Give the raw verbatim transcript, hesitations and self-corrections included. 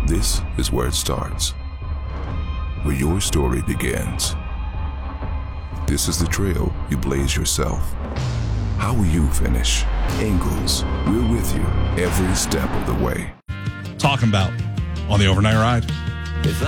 This is where it starts, where your story begins. This is the trail you blaze yourself. How will you finish? Ingles, we're with you every step of the way. Talking about on the overnight ride. If